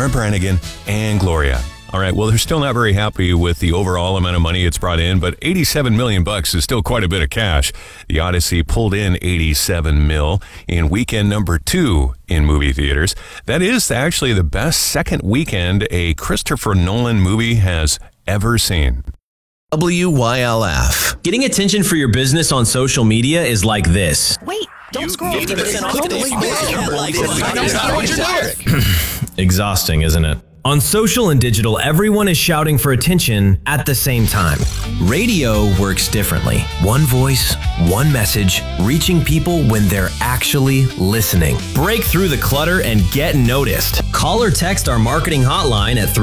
Lauren Brannigan, and Gloria. All right, well, they're still not very happy with the overall amount of money it's brought in, but $87 million is still quite a bit of cash. The Odyssey pulled in 87 mil in weekend number 2 in movie theaters. That is actually the best second weekend a Christopher Nolan movie has ever seen. WYLF. Getting attention for your business on social media is like this. Wait, don't scroll. Exhausting, isn't it? On social and digital, everyone is shouting for attention at the same time. Radio works differently. One voice, one message, reaching people when they're actually listening. Break through the clutter and get noticed. Call or text our marketing hotline at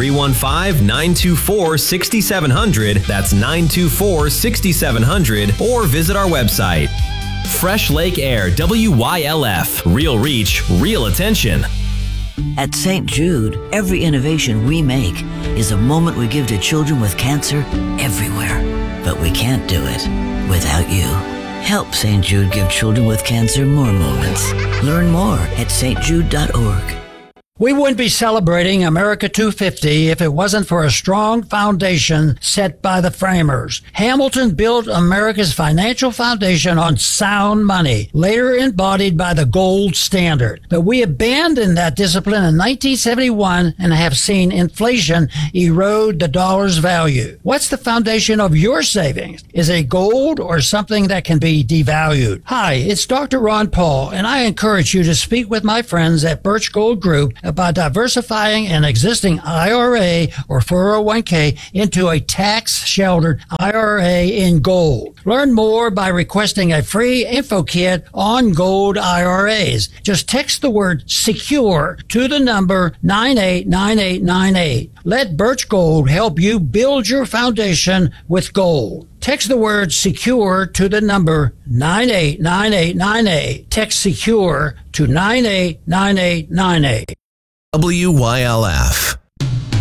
315-924-6700. That's 924-6700. Or visit our website. Fresh Lake Air, WYLF. Real reach, real attention. At St. Jude, every innovation we make is a moment we give to children with cancer everywhere. But we can't do it without you. Help St. Jude give children with cancer more moments. Learn more at stjude.org. We wouldn't be celebrating America 250 if it wasn't for a strong foundation set by the framers. Hamilton built America's financial foundation on sound money, later embodied by the gold standard. But we abandoned that discipline in 1971 and have seen inflation erode the dollar's value. What's the foundation of your savings? Is it gold or something that can be devalued? Hi, it's Dr. Ron Paul, and I encourage you to speak with my friends at Birch Gold Group about diversifying an existing IRA or 401k into a tax-sheltered IRA in gold. Learn more by requesting a free info kit on gold IRAs. Just text the word SECURE to the number 989898. Let Birch Gold help you build your foundation with gold. Text the word SECURE to the number 989898. Text SECURE to 989898. WYLF.